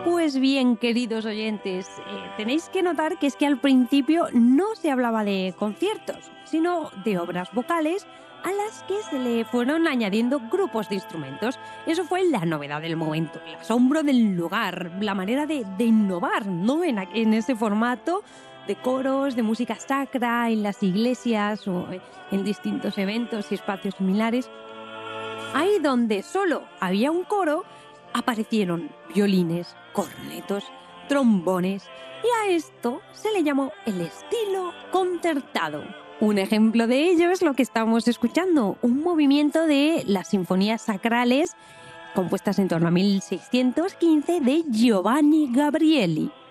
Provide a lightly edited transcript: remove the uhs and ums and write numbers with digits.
Pues bien, queridos oyentes, tenéis que notar que es que al principio no se hablaba de conciertos, sino de obras vocales a las que se le fueron añadiendo grupos de instrumentos. Eso fue la novedad del momento, el asombro del lugar, la manera de innovar, ¿no? En ese formato de coros, de música sacra, en las iglesias o en distintos eventos y espacios similares. Ahí donde solo había un coro, aparecieron violines, cornetos, trombones, y a esto se le llamó el estilo concertado. Un ejemplo de ello es lo que estamos escuchando, un movimiento de las sinfonías sacrales compuestas en torno a 1615 de Giovanni Gabrieli.